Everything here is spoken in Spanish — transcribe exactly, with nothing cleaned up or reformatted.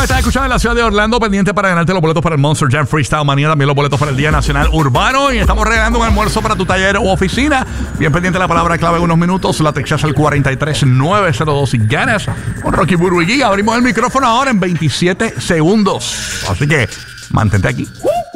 estás escuchando en la ciudad de Orlando, pendiente para ganarte los boletos para el Monster Jam Freestyle Manía, también los boletos para el Día Nacional Urbano, y estamos regalando un almuerzo para tu taller o oficina. Bien pendiente de la palabra clave en unos minutos, la texas al cuatro tres nueve cero dos y ganas con Rocky Burbu y Giga. Abrimos el micrófono ahora en veintisiete segundos, así que mantente aquí.